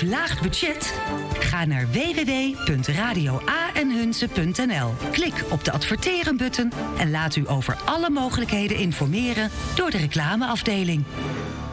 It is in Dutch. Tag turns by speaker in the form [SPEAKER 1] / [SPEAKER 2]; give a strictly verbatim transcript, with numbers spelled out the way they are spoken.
[SPEAKER 1] laag budget? Ga naar w w w punt radio a en hunze punt n l. Klik op de adverteren-button en laat u over alle mogelijkheden informeren door de reclameafdeling.